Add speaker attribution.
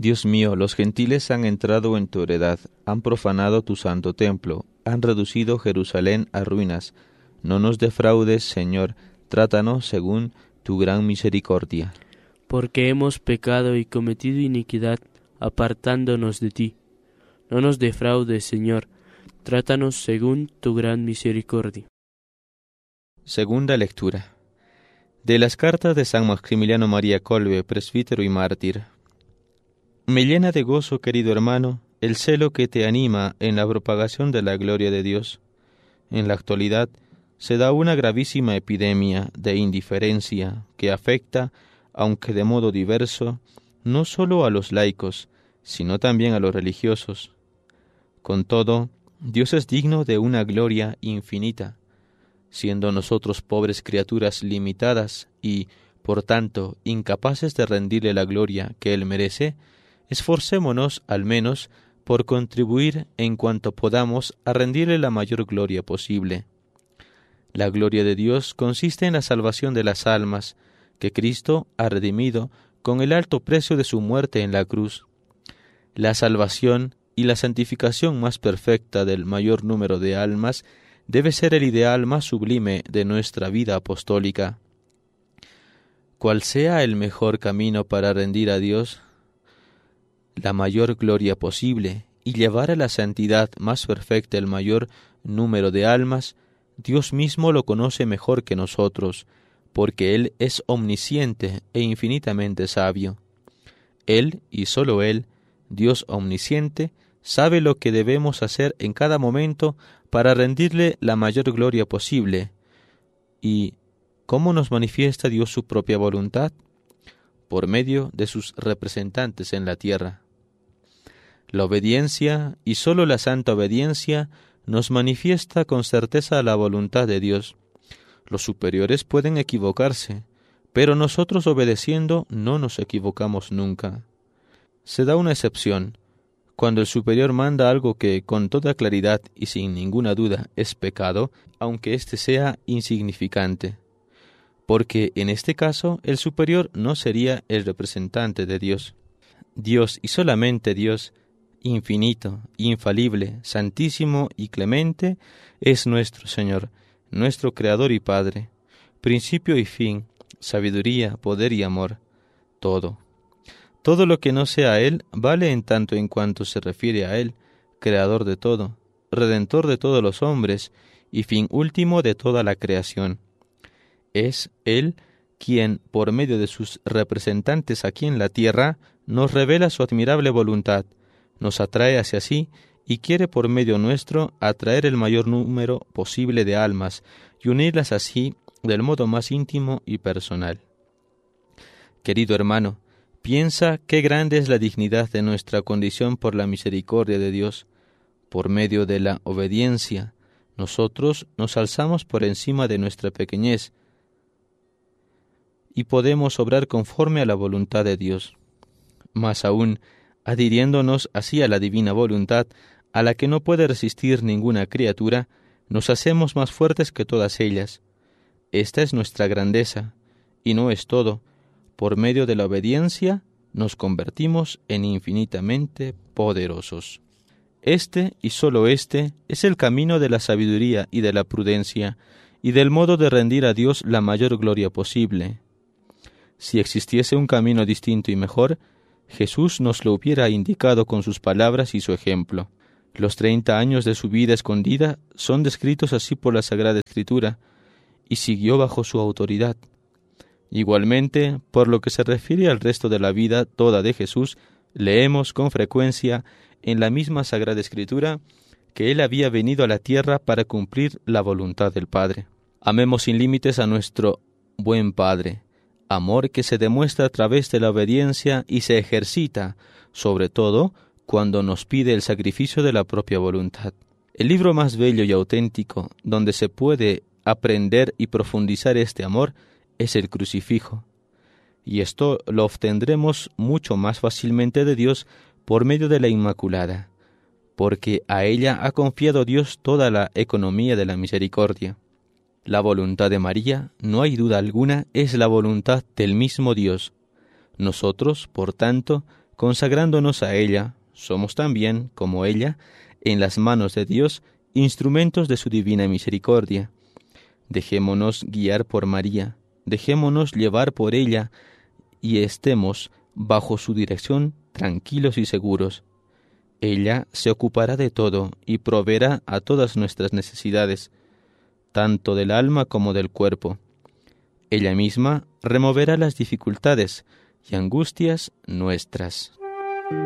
Speaker 1: Dios mío, los gentiles han entrado en tu heredad, han profanado tu santo templo, han reducido Jerusalén a ruinas. No nos defraudes, Señor, trátanos según tu gran misericordia.
Speaker 2: Porque hemos pecado y cometido iniquidad, apartándonos de ti. No nos defraudes, Señor, trátanos según tu gran misericordia.
Speaker 1: Segunda lectura. De las cartas de San Maximiliano María Kolbe, presbítero y mártir. Me llena de gozo, querido hermano, el celo que te anima en la propagación de la gloria de Dios. En la actualidad se da una gravísima epidemia de indiferencia que afecta, aunque de modo diverso, no solo a los laicos, sino también a los religiosos. Con todo, Dios es digno de una gloria infinita. Siendo nosotros pobres criaturas limitadas y, por tanto, incapaces de rendirle la gloria que Él merece, esforcémonos, al menos, por contribuir en cuanto podamos a rendirle la mayor gloria posible. La gloria de Dios consiste en la salvación de las almas, que Cristo ha redimido con el alto precio de su muerte en la cruz. La salvación y la santificación más perfecta del mayor número de almas debe ser el ideal más sublime de nuestra vida apostólica. ¿Cuál sea el mejor camino para rendir a Dios la mayor gloria posible y llevar a la santidad más perfecta el mayor número de almas? Dios mismo lo conoce mejor que nosotros, porque Él es omnisciente e infinitamente sabio. Él, y sólo Él, Dios omnisciente, sabe lo que debemos hacer en cada momento para rendirle la mayor gloria posible. ¿Y cómo nos manifiesta Dios su propia voluntad? Por medio de sus representantes en la tierra. La obediencia, y sólo la santa obediencia, nos manifiesta con certeza la voluntad de Dios. Los superiores pueden equivocarse, pero nosotros obedeciendo no nos equivocamos nunca. Se da una excepción, cuando el superior manda algo que con toda claridad y sin ninguna duda es pecado, aunque éste sea insignificante, porque en este caso el superior no sería el representante de Dios. Dios y solamente Dios, infinito, infalible, santísimo y clemente, es nuestro Señor, nuestro Creador y Padre, principio y fin, sabiduría, poder y amor, todo. Todo lo que no sea Él vale en tanto en cuanto se refiere a Él, Creador de todo, Redentor de todos los hombres y fin último de toda la creación. Es Él quien, por medio de sus representantes aquí en la tierra, nos revela su admirable voluntad, nos atrae hacia sí y quiere por medio nuestro atraer el mayor número posible de almas y unirlas así del modo más íntimo y personal. Querido hermano, piensa qué grande es la dignidad de nuestra condición por la misericordia de Dios. Por medio de la obediencia, nosotros nos alzamos por encima de nuestra pequeñez y podemos obrar conforme a la voluntad de Dios. Más aún, adhiriéndonos así a la divina voluntad, a la que no puede resistir ninguna criatura, nos hacemos más fuertes que todas ellas. Esta es nuestra grandeza, y no es todo. Por medio de la obediencia, nos convertimos en infinitamente poderosos. Este, y sólo este, es el camino de la sabiduría y de la prudencia, y del modo de rendir a Dios la mayor gloria posible. Si existiese un camino distinto y mejor, Jesús nos lo hubiera indicado con sus palabras y su ejemplo. Los 30 años de su vida escondida son descritos así por la Sagrada Escritura, y siguió bajo su autoridad. Igualmente, por lo que se refiere al resto de la vida toda de Jesús, leemos con frecuencia en la misma Sagrada Escritura que Él había venido a la tierra para cumplir la voluntad del Padre. Amemos sin límites a nuestro buen Padre, amor que se demuestra a través de la obediencia y se ejercita, sobre todo, cuando nos pide el sacrificio de la propia voluntad. El libro más bello y auténtico, donde se puede aprender y profundizar este amor, es el Crucifijo. Y esto lo obtendremos mucho más fácilmente de Dios por medio de la Inmaculada, porque a ella ha confiado Dios toda la economía de la misericordia. La voluntad de María, no hay duda alguna, es la voluntad del mismo Dios. Nosotros, por tanto, Consagrándonos a ella, somos también, como ella, en las manos de Dios, instrumentos de su divina misericordia. Dejémonos guiar por María, dejémonos llevar por ella, y estemos bajo su dirección tranquilos y seguros. Ella se ocupará de todo y proveerá a todas nuestras necesidades, tanto del alma como del cuerpo. Ella misma removerá las dificultades y angustias nuestras.